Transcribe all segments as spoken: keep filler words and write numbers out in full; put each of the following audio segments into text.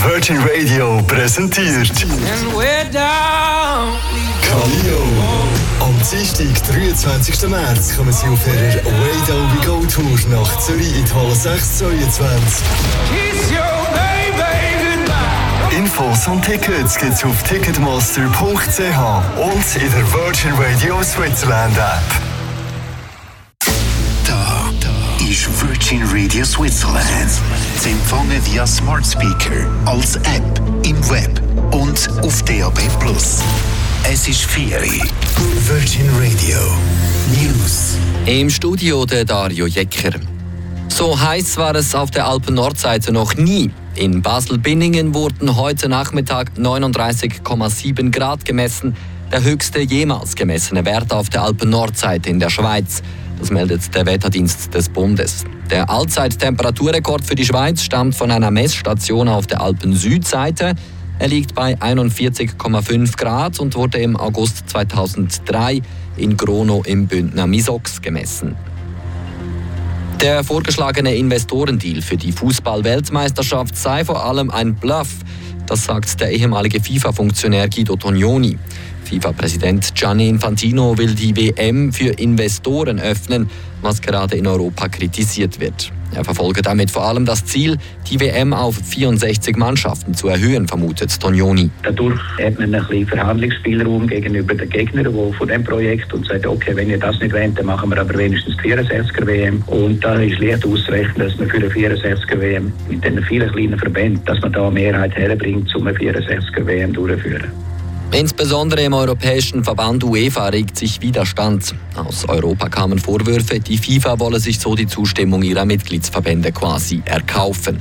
Virgin Radio präsentiert Kaleo. Am Dienstag, dreiundzwanzigsten März, kommen sie auf ihrer Way Down We Go Tour nach Zürich in die Halle sechs zweiundzwanzig. Infos und Tickets gibt's auf ticketmaster punkt c h und in der Virgin Radio Switzerland App. Da, da ist Virgin Radio Switzerland. Zu empfangen via Smart Speaker, als App, im Web und auf D A B plus. Es ist Ferien. Virgin Radio News. Im Studio der Dario Jecker. So heiß war es auf der Alpen-Nordseite noch nie. In Basel-Binningen wurden heute Nachmittag neununddreißig Komma sieben Grad gemessen, der höchste jemals gemessene Wert auf der Alpen-Nordseite in der Schweiz. Das meldet der Wetterdienst des Bundes. Der Allzeittemperaturrekord für die Schweiz stammt von einer Messstation auf der Alpen-Südseite. Er liegt bei einundvierzig Komma fünf Grad und wurde im August zweitausenddrei in Grono im Bündner Misox gemessen. Der vorgeschlagene Investorendeal für die Fußball-Weltmeisterschaft sei vor allem ein Bluff. Das sagt der ehemalige FIFA-Funktionär Guido Tognoni. FIFA-Präsident Gianni Infantino will die W M für Investoren öffnen, was gerade in Europa kritisiert wird. Er verfolge damit vor allem das Ziel, die W M auf vierundsechzig Mannschaften zu erhöhen, vermutet Tognoni. Dadurch hat man ein bisschen Verhandlungsspielraum gegenüber den Gegnern die von dem Projekt und sagt, okay, wenn ihr das nicht wollt, dann machen wir aber wenigstens die vierundsechziger W M. Und da ist leicht auszurechnen, dass man für eine vierundsechziger W M mit den vielen kleinen Verbänden, dass man da eine Mehrheit herbringt, um eine vierundsechziger W M durchzuführen. Insbesondere im europäischen Verband UEFA regt sich Widerstand. Aus Europa kamen Vorwürfe, die FIFA wolle sich so die Zustimmung ihrer Mitgliedsverbände quasi erkaufen.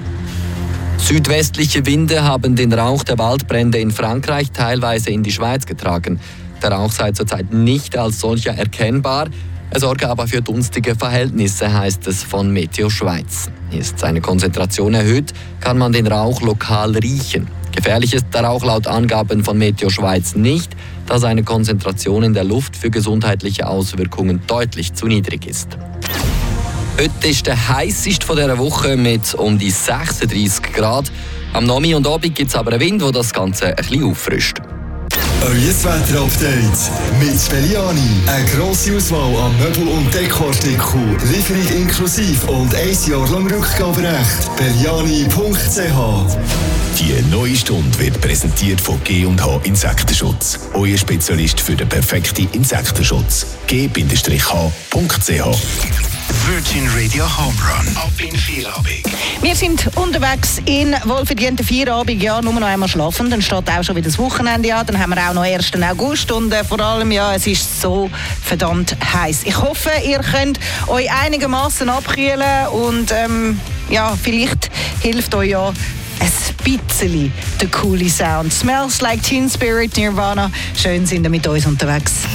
Südwestliche Winde haben den Rauch der Waldbrände in Frankreich teilweise in die Schweiz getragen. Der Rauch sei zurzeit nicht als solcher erkennbar. Er sorge aber für dunstige Verhältnisse, heißt es von Meteo Schweiz. Ist seine Konzentration erhöht, kann man den Rauch lokal riechen. Gefährlich ist der Rauch laut Angaben von Meteo Schweiz nicht, da seine Konzentration in der Luft für gesundheitliche Auswirkungen deutlich zu niedrig ist. Heute ist der heißeste von dieser Woche mit um die sechsunddreißig Grad. Am Nomi und Abend gibt es aber einen Wind, der das Ganze ein bisschen auffrischt. Euer Wetter-Update mit Belliani. Eine grosse Auswahl an Möbel- und Dekoartikeln. Lieferung inklusive und ein Jahr lang Rückgaberecht. belliani punkt c h. Die neue Stunde wird präsentiert von G und H Insektenschutz. Euer Spezialist für den perfekten Insektenschutz. g Bindestrich h punkt c h. Virgin Radio Home Run. Ab in Feierabend. Wir sind unterwegs in wohlverdienten Feierabend. Ja, nur noch einmal schlafen. Dann steht auch schon wieder das Wochenende an. Dann haben wir auch noch ersten August. Und äh, vor allem, ja, es ist so verdammt heiß. Ich hoffe, ihr könnt euch einigermaßen abkühlen. Und ähm, ja, vielleicht hilft euch ja ein bisschen der coole Sound. Smells Like Teen Spirit, Nirvana. Schön sind ihr mit uns unterwegs.